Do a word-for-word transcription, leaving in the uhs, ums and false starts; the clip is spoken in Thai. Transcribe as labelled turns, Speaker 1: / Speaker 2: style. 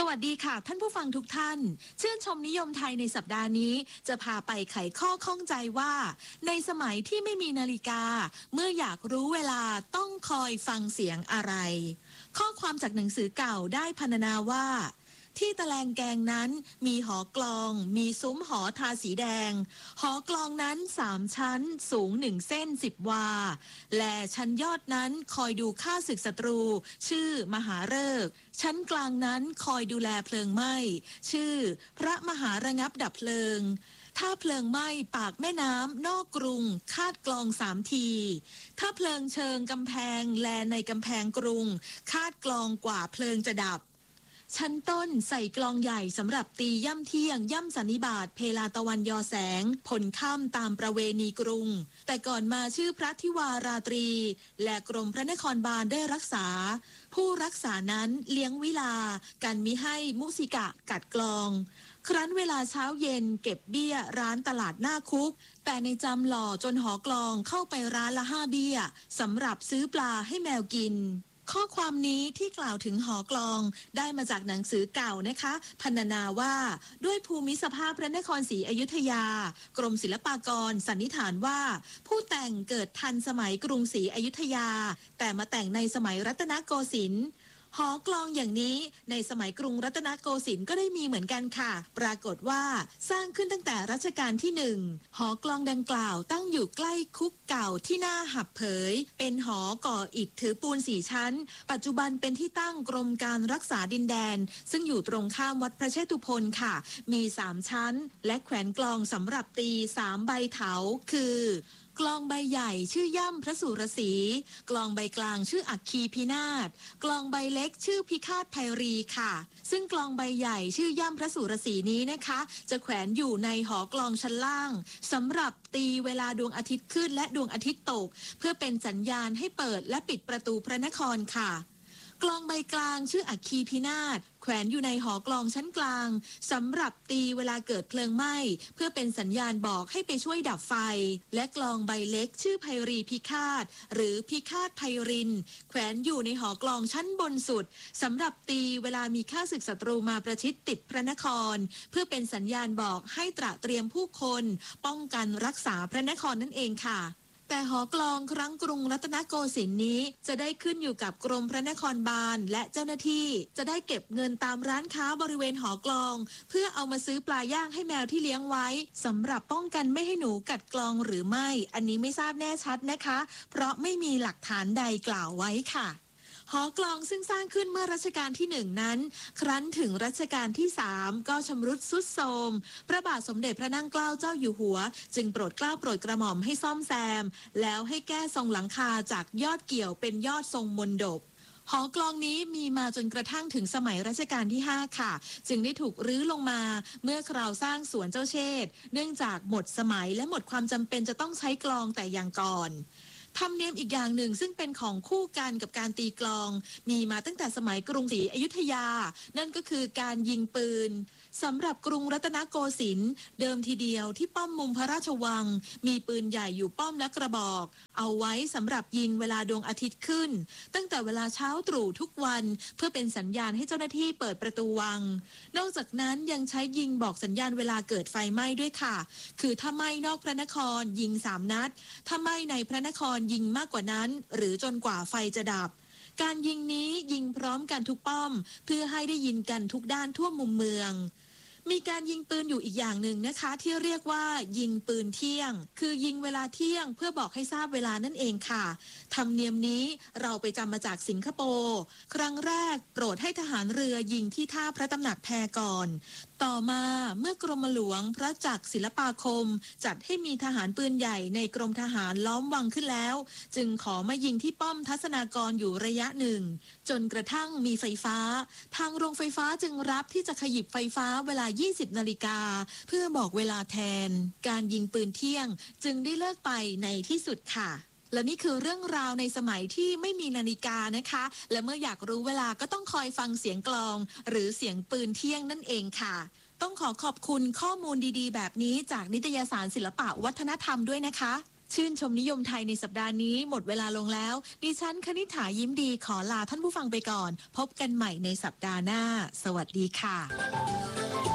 Speaker 1: สวัสดีค่ะท่านผู้ฟังทุกท่านชื่นชมนิยมไทยในสัปดาห์นี้จะพาไปไขข้อข้องใจว่าในสมัยที่ไม่มีนาฬิกาเมื่ออยากรู้เวลาต้องคอยฟังเสียงอะไรข้อความจากหนังสือเก่าได้พรรณนาว่าที่ตะแลงแกงนั้นมีหอกลองมีซุ้มหอทาสีแดงหอกลองนั้นสามชั้นสูงหนึ่งเส้นสิบวาและชั้นยอดนั้นคอยดูข้าศึกศัตรูชื่อมหาฤกษ์ชั้นกลางนั้นคอยดูแลเพลิงไหม้ชื่อพระมหาระงับดับเพลิงถ้าเพลิงไหม้ปากแม่น้ำนอกกรุงคาดกลองสามทีถ้าเพลิงเชิงกำแพงแลในกำแพงกรุงคาดกลองกว่าเพลิงจะดับชั้นต้นใส่กลองใหญ่สำหรับตีย่ำเที่ยงย่ำสันนิบาตเพลาตะวันยอแสงผลค่ำตามประเวณีกรุงแต่ก่อนมาชื่อพระธิวาราตรีและกรมพระนครบาลได้รักษาผู้รักษานั้นเลี้ยงวิลากันมิให้มุสิกะกัดกลองครั้นเวลาเช้าเย็นเก็บเบี้ยร้านตลาดหน้าคุกแต่ในจำหล่อจนหอกลองเข้าไปร้านละห้าเบี้ยสำหรับซื้อปลาให้แมวกินข้อความนี้ที่กล่าวถึงหอกลองได้มาจากหนังสือเก่านะคะพรรณนาว่าด้วยภูมิสภาพพระนครศรีอยุธยากรมศิลปากรสันนิษฐานว่าผู้แต่งเกิดทันสมัยกรุงศรีอยุธยาแต่มาแต่งในสมัยรัตนโกสินทร์หอกลองอย่างนี้ในสมัยกรุงรัตนโกสินทร์ก็ได้มีเหมือนกันค่ะปรากฏว่าสร้างขึ้นตั้งแต่รัชกาลที่หนึ่งหอกลองดังกล่าวตั้งอยู่ใกล้คุกเก่าที่หน้าหับเผยเป็นหอก่ออิฐถือปูนสี่ชั้นปัจจุบันเป็นที่ตั้งกรมการรักษาดินแดนซึ่งอยู่ตรงข้ามวัดพระเชตุพนค่ะมีสามชั้นและแขวนกลองสำหรับตีสามใบเถาคือกลองใบใหญ่ชื่อย่ำพระสุรศรีกลองใบกลางชื่ออัคคีพินาศกลองใบเล็กชื่อพิฆาตไพรีค่ะซึ่งกลองใบใหญ่ชื่อย่ำพระสุรศรีนี้นะคะจะแขวนอยู่ในหอกลองชั้นล่างสำหรับตีเวลาดวงอาทิตย์ขึ้นและดวงอาทิตย์ตกเพื่อเป็นสัญญาณให้เปิดและปิดประตูพระนครค่ะกลองใบกลางชื่ออัคคีพินาศแขวนอยู่ในหอกลองชั้นกลางสำหรับตีเวลาเกิดเพลิงไหม้เพื่อเป็นสัญญาณบอกให้ไปช่วยดับไฟและกลองใบเล็กชื่อไพรีพิฆาตหรือพิฆาตไพรินแขวนอยู่ในหอกลองชั้นบนสุดสำหรับตีเวลามีข้าศึกศัตรูมาประชิดติดพระนครเพื่อเป็นสัญญาณบอกให้ตระเตรียมผู้คนป้องกันรักษาพระนครนั่นเองค่ะแต่หอกลองครั้งกรุงรัตนโกสินทร์นี้จะได้ขึ้นอยู่กับกรมพระนครบาลและเจ้าหน้าที่จะได้เก็บเงินตามร้านค้าบริเวณหอกลองเพื่อเอามาซื้อปลาย่างให้แมวที่เลี้ยงไว้สำหรับป้องกันไม่ให้หนูกัดกลองหรือไม่อันนี้ไม่ทราบแน่ชัดนะคะเพราะไม่มีหลักฐานใดกล่าวไว้ค่ะหอกลองซึ่งสร้างขึ้นเมื่อรัชกาลที่หนึ่งนั้นครั้นถึงรัชกาลที่สามก็ชำรุดทรุดโทรมพระบาทสมเด็จพระนั่งเกล้าเจ้าอยู่หัวจึงโปรดเกล้าโปรดกระหม่อมให้ซ่อมแซมแล้วให้แก้ทรงหลังคาจากยอดเกี่ยวเป็นยอดทรงมนดบหอกลองนี้มีมาจนกระทั่งถึงสมัยรัชกาลที่ห้าค่ะจึงได้ถูกรื้อลงมาเมื่อคราวสร้างสวนเจ้าเชษฐ์เนื่องจากหมดสมัยและหมดความจำเป็นจะต้องใช้กลองแต่อย่างก่อนธรรมเนียมอีกอย่างหนึ่งซึ่งเป็นของคู่กันกับการตีกลองมีมาตั้งแต่สมัยกรุงศรีอยุธยานั่นก็คือการยิงปืนสำหรับกรุงรัตนโกสินทร์เดิมทีเดียวที่ป้อมมุมพระราชวังมีปืนใหญ่อยู่ป้อมและกระบอกเอาไว้สำหรับยิงเวลาดวงอาทิตย์ขึ้นตั้งแต่เวลาเช้าตรู่ทุกวันเพื่อเป็นสัญญาณให้เจ้าหน้าที่เปิดประตูวังนอกจากนั้นยังใช้ยิงบอกสัญญาณเวลาเกิดไฟไหม้ด้วยค่ะคือถ้าไหม้นอกพระนครยิงสามนัดถ้าไหม้ในพระนครยิงมากกว่านั้นหรือจนกว่าไฟจะดับการยิงนี้ยิงพร้อมกันทุกป้อมเพื่อให้ได้ยินกันทุกด้านทั่วมุมเมืองมีการยิงปืนอยู่อีกอย่างหนึ่งนะคะที่เรียกว่ายิงปืนเที่ยงคือยิงเวลาเที่ยงเพื่อบอกให้ทราบเวลานั่นเองค่ะธรรมเนียมนี้เราไปจำมาจากสิงคโปร์ครั้งแรกโปรดให้ทหารเรือยิงที่ท่าพระตำหนักแพก่อนต่อมาเมื่อกรมหลวงพระจักรศิลปาคมจัดให้มีทหารปืนใหญ่ในกรมทหารล้อมวังขึ้นแล้วจึงขอมายิงที่ป้อมทัศนากรอยู่ระยะหนึ่งจนกระทั่งมีไฟฟ้าทางโรงไฟฟ้าจึงรับที่จะขยิบไฟฟ้าเวลายี่สิบนาฬิกาเพื่อบอกเวลาแทนการยิงปืนเที่ยงจึงได้เลิกไปในที่สุดค่ะและนี่คือเรื่องราวในสมัยที่ไม่มีนาฬิกานะคะและเมื่ออยากรู้เวลาก็ต้องคอยฟังเสียงกลองหรือเสียงปืนเที่ยงนั่นเองค่ะต้องขอขอบคุณข้อมูลดีๆแบบนี้จากนิตยสารศิลปะวัฒนธรรมด้วยนะคะชื่นชมนิยมไทยในสัปดาห์นี้หมดเวลาลงแล้ว ดิฉันคณิษฐายิ้มดีขอลาท่านผู้ฟังไปก่อน พบกันใหม่ในสัปดาห์หน้า สวัสดีค่ะ